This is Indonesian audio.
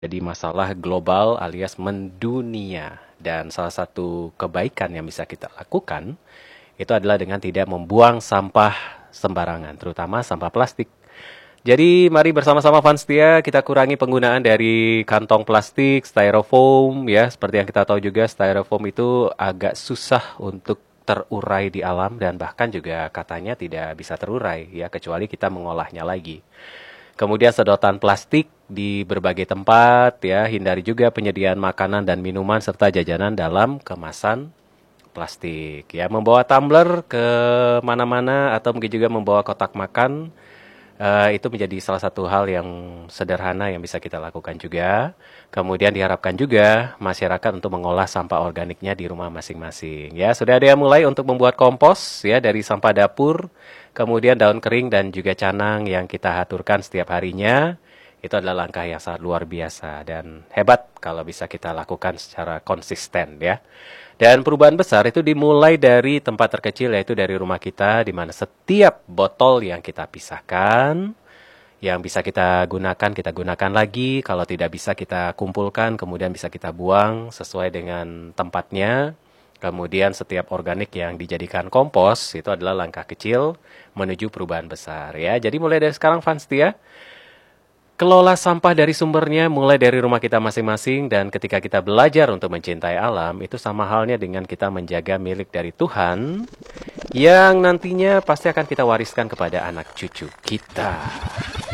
Jadi masalah global alias mendunia. Dan salah satu kebaikan yang bisa kita lakukan itu adalah dengan tidak membuang sampah sembarangan, terutama sampah plastik. Jadi mari bersama-sama Vanstia kita kurangi penggunaan dari kantong plastik, styrofoam ya. Seperti yang kita tahu juga styrofoam itu agak susah untuk terurai di alam dan bahkan juga katanya tidak bisa terurai ya kecuali kita mengolahnya lagi. Kemudian sedotan plastik di berbagai tempat ya, hindari juga penyediaan makanan dan minuman serta jajanan dalam kemasan plastik ya. Membawa tumbler ke mana-mana atau mungkin juga membawa kotak makan itu menjadi salah satu hal yang sederhana yang bisa kita lakukan juga. Kemudian diharapkan juga masyarakat untuk mengolah sampah organiknya di rumah masing-masing. Ya, sudah ada yang mulai untuk membuat kompos ya dari sampah dapur, kemudian daun kering dan juga canang yang kita aturkan setiap harinya. Itu adalah langkah yang sangat luar biasa dan hebat kalau bisa kita lakukan secara konsisten ya. Dan perubahan besar itu dimulai dari tempat terkecil yaitu dari rumah kita di mana setiap botol yang kita pisahkan yang bisa kita gunakan lagi. Kalau tidak bisa kita kumpulkan, kemudian bisa kita buang sesuai dengan tempatnya. Kemudian setiap organik yang dijadikan kompos itu adalah langkah kecil menuju perubahan besar ya. Jadi mulai dari sekarang Vanstia, kelola sampah dari sumbernya mulai dari rumah kita masing-masing dan ketika kita belajar untuk mencintai alam itu sama halnya dengan kita menjaga milik dari Tuhan yang nantinya pasti akan kita wariskan kepada anak cucu kita.